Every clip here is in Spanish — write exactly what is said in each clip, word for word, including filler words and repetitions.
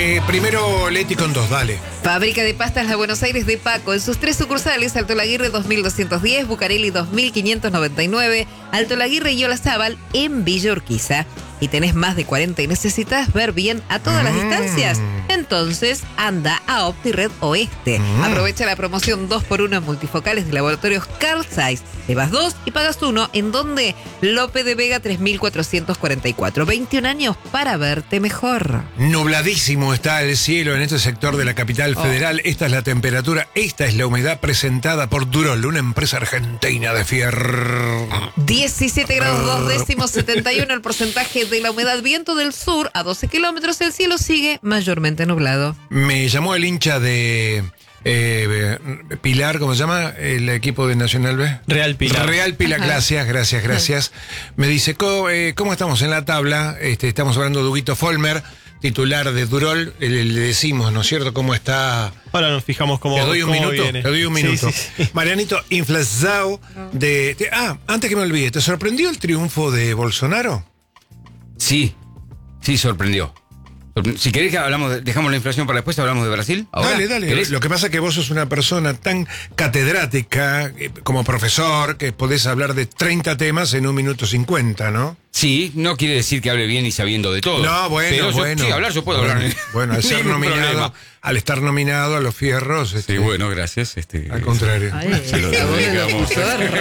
Eh, primero Leti con dos, dale. Fábrica de pastas La Buenos Aires de Paco. En sus tres sucursales, Alto Laguirre dos mil doscientos diez, Bucareli dos mil quinientos noventa y nueve, Alto Laguirre y Olazábal en Villa Urquiza. Y tenés más de cuarenta y necesitas ver bien a todas las Mm. distancias, entonces anda a OptiRed Oeste. Mm. Aprovecha la promoción dos por uno en multifocales de laboratorios Carl Zeiss. Llevas dos y pagas uno. ¿En donde? Lope de Vega tres mil cuatrocientos cuarenta y cuatro. veintiún años para verte mejor. Nubladísimo está el cielo en este sector de la capital Oh. federal. Esta es la temperatura, esta es la humedad presentada por Durol, una empresa argentina de fierro. diecisiete grados dos décimos, setenta y uno el porcentaje de la humedad. Viento del sur a doce kilómetros. El cielo sigue mayormente nublado. Me llamó el hincha de eh, Pilar, ¿cómo se llama? El equipo de Nacional B. Real Pilar. Real Pilar, Ajá. gracias, gracias, gracias. Me dice, ¿cómo, eh, ¿cómo estamos en la tabla? Este, estamos hablando de Huguito Folmer, titular de Durol. Le, le decimos, ¿no es cierto?, cómo está. Ahora nos fijamos cómo, Te doy un cómo minuto, viene. te doy un Sí, minuto. sí, sí. Marianito, inflazado de, de- Ah, antes que me olvide, ¿te sorprendió el triunfo de Bolsonaro? Sí, sí, sorprendió. Sorpre- Si querés que hablamos, de- dejamos la inflación para después, hablamos de Brasil. ¿Ahora? Dale, dale. ¿Querés? Lo que pasa es que vos sos una persona tan catedrática eh, como profesor que podés hablar de treinta temas en un minuto cincuenta, ¿no? Sí, no quiere decir que hable bien y sabiendo de todo. No, bueno, Pero yo- bueno. sí, hablar yo puedo bueno, hablar. Bueno, al ser Ningún nominado, problema. al estar nominado a los fierros, este, Sí, bueno, gracias. Este, al contrario. Se lo dedicamos.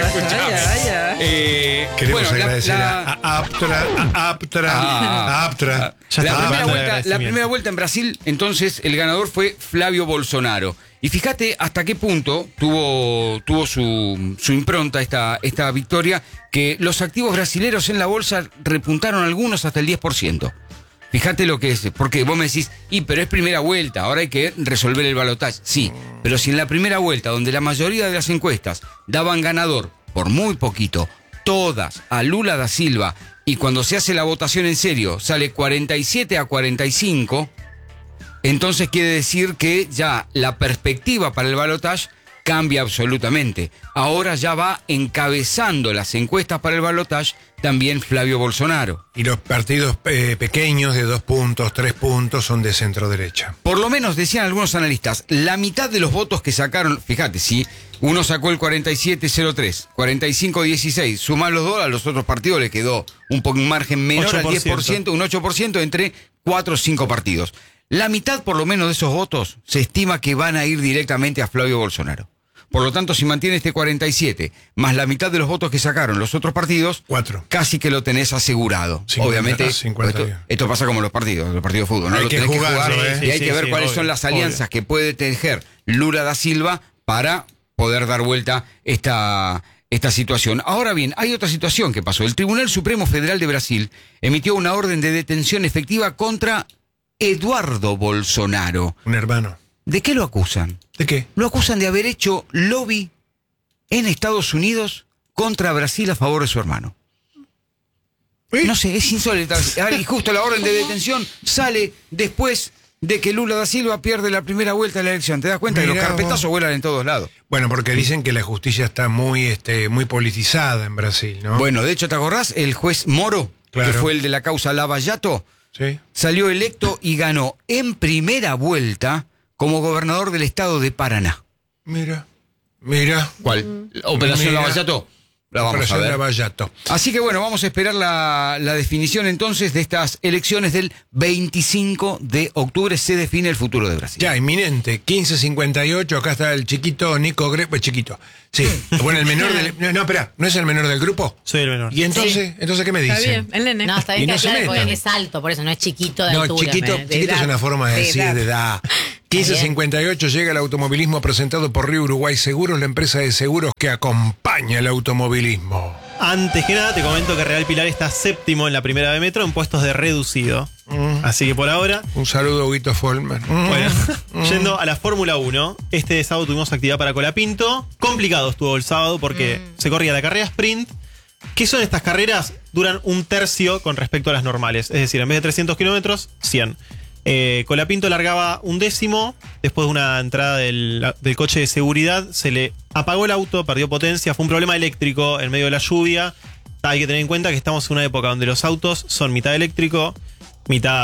Eh, Queremos bueno, la- agradecer la- a, a Aptra, a Aptra, Ah, a Aptra. Ya La está primera, hablando de vuelta, la agradecimiento. primera vuelta en Brasil, entonces, el ganador fue Flavio Bolsonaro. Y fíjate hasta qué punto tuvo, tuvo su, su impronta esta, esta victoria, que los activos brasileros en la bolsa repuntaron algunos hasta el diez por ciento. Fíjate lo que es, porque vos me decís, y pero es primera vuelta, ahora hay que resolver el balotaje. Sí, pero si en la primera vuelta, donde la mayoría de las encuestas daban ganador por muy poquito, todas a Lula da Silva, y cuando se hace la votación en serio sale cuarenta y siete a cuarenta y cinco, entonces quiere decir que ya la perspectiva para el balotaje cambia absolutamente. Ahora ya va encabezando las encuestas para el balotaje también Flavio Bolsonaro. Y los partidos eh, pequeños de dos puntos, tres puntos son de centro derecha. Por lo menos, decían algunos analistas, la mitad de los votos que sacaron, fíjate, si uno sacó el cuarenta y siete cero tres, cuarenta y cinco dieciséis, sumar los dos, a los otros partidos le quedó un, poco, un margen menor al diez por ciento, un ocho por ciento entre cuatro o cinco partidos. La mitad, por lo menos, de esos votos se estima que van a ir directamente a Flavio Bolsonaro. Por lo tanto, si mantiene este cuarenta y siete, más la mitad de los votos que sacaron los otros partidos, Cuatro. casi que lo tenés asegurado. cincuenta, Obviamente, cincuenta. esto, esto pasa como los partidos, los partidos de fútbol, ¿no? Hay Lo que tenés que jugarlo, jugar ¿eh? y hay Sí, que sí, ver sí, cuáles obvio, son las obvio. alianzas que puede tejer Lula da Silva para poder dar vuelta esta, esta situación. Ahora bien, hay otra situación que pasó. El Tribunal Supremo Federal de Brasil emitió una orden de detención efectiva contra Eduardo Bolsonaro. Un hermano. ¿De qué lo acusan? ¿De qué? Lo acusan de haber hecho lobby en Estados Unidos contra Brasil a favor de su hermano. ¿Eh? No sé, es insólito. Y justo la orden de detención sale después de que Lula da Silva pierde la primera vuelta de la elección. ¿Te das cuenta? Mirá que los carpetazos vos. vuelan en todos lados. Bueno, porque dicen que la justicia está muy, este, muy politizada en Brasil, ¿no? Bueno, de hecho, ¿te acordás? El juez Moro, Claro. que fue el de la causa Lava Jato, Sí. salió electo y ganó en primera vuelta como gobernador del estado de Paraná. Mira, mira. ¿Cuál? ¿Operación Mira. Lava Jato? La vamos a Operación ver. Lavallato. Así que bueno, vamos a esperar la, la definición entonces de estas elecciones del veinticinco de octubre. Se define el futuro de Brasil. Ya, inminente, quince cincuenta y ocho, acá está el chiquito Nico Greco, pues chiquito. Sí, bueno, el menor del... No, no, espera, ¿no es el menor del grupo? Soy el menor. ¿Y entonces, entonces qué me Está dicen? bien, el nene. No, está Y bien no que se aclare porque metan. es alto, por eso no es chiquito de No, altura. chiquito, ¿me- de chiquito es edad? una forma de De decir edad. de edad. quince cincuenta y ocho llega el automovilismo presentado por Río Uruguay Seguros, la empresa de seguros que acompaña el automovilismo. Antes que nada, te comento que Real Pilar está séptimo en la primera de metro en puestos de reducido. Así que por ahora, Un saludo a Huguito Folmer. bueno, yendo a la Fórmula uno, este sábado tuvimos actividad para Colapinto. Complicado estuvo el sábado porque se corría la carrera sprint. ¿Qué son estas carreras? Duran un tercio con respecto a las normales. Es decir, en vez de trescientos kilómetros, cien. Eh, Colapinto largaba un décimo. Después de una entrada del, del coche de seguridad, se le apagó el auto, perdió potencia. Fue un problema eléctrico en medio de la lluvia. Hay que tener en cuenta que estamos en una época donde los autos son mitad eléctrico, mitad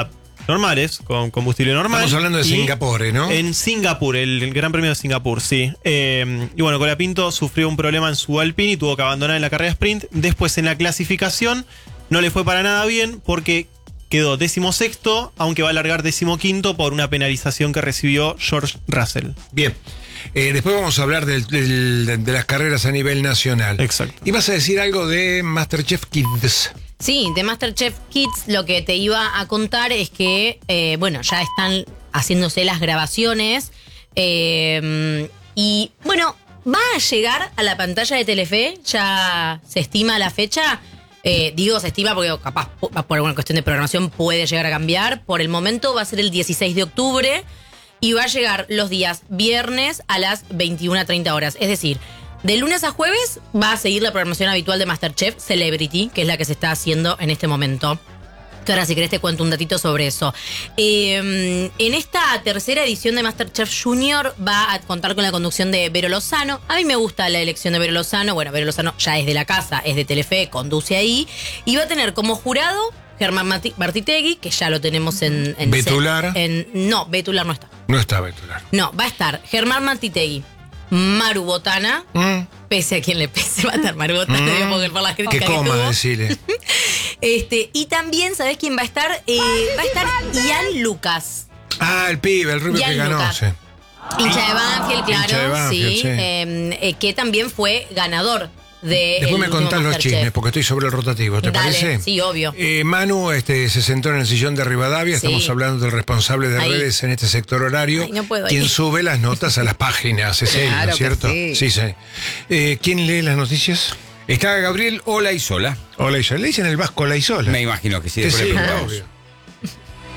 normales, con combustible normal. Estamos hablando de y Singapur, ¿no? En Singapur, el, el Gran Premio de Singapur, sí. Eh, y bueno, Colapinto sufrió un problema en su Alpine y tuvo que abandonar en la carrera sprint. Después en la clasificación no le fue para nada bien porque quedó decimosexto, aunque va a largar decimoquinto por una penalización que recibió George Russell. Bien. Eh, después vamos a hablar del- del- de, de las carreras a nivel nacional. Exacto. Y vas a decir algo de MasterChef Kids. Sí, de MasterChef Kids lo que te iba a contar es que, eh, bueno, ya están haciéndose las grabaciones eh, y, bueno, va a llegar a la pantalla de Telefe, ya se estima la fecha. Eh, digo, se estima porque capaz po- por alguna cuestión de programación puede llegar a cambiar. Por el momento va a ser el dieciséis de octubre y va a llegar los días viernes a las veintiuna treinta horas. Es decir, de lunes a jueves va a seguir la programación habitual de MasterChef Celebrity, que es la que se está haciendo en este momento. Que ahora, si querés, te cuento un datito sobre eso. Eh, en esta tercera edición de MasterChef Junior va a contar con la conducción de Vero Lozano. A mí me gusta la elección de Vero Lozano. Bueno, Vero Lozano ya es de la casa, es de Telefe, conduce ahí. Y va a tener como jurado Germán Mati- Martitegui, que ya lo tenemos en... en Betular. en- no, Betular no está. No está Betular. No, va a estar Germán Martitegui, Maru Botana, Mm, pese a quien le pese, va a estar Maru Botana, Mm. digo, porque por las que críticas que coma, tuvo. decirle. Este, y también, ¿sabés quién va a estar? Eh, va a estar Ian Lucas, Ah, el pibe, el rubio que Gianluca. ganó. Sí. hincha de Banfield, claro, Hincha de Banfield, sí, sí. eh, eh, que también fue ganador de Después el me último contás los MasterChef. chismes, porque estoy sobre el rotativo, ¿te Dale, parece? sí, obvio. Eh, Manu este, se sentó en el sillón de Rivadavia, Sí. estamos hablando del responsable de Ahí. redes en este sector horario, Ay, no puedo quien ahí. sube las notas a las páginas, es él, ¿no Claro es que cierto? sí. sí. sí. Eh, ¿Quién lee las noticias? Está Gabriel Olaizola. Hola, Isola. Le dicen el Vasco la Isola. Me imagino que sí. Que después sí, le preguntamos. obvio.